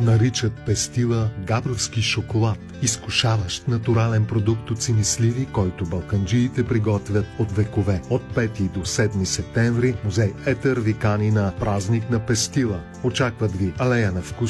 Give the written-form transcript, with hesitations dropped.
Наричат пестила габровски шоколад, изкушаващ натурален продукт от синисливи, който балканджиите приготвят от векове. От 5 до 7 септември музей Етер ви кани на празник на пестила. Очакват ви алея на вкус